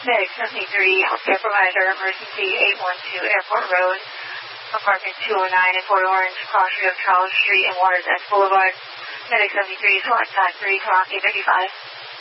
Medic 73, healthcare provider, emergency 812 Airport Road, apartment 209 in Port Orange, cross street of Charles Street and Waters Edge Boulevard. Medic 73 is contact 3 o'clock 8:35.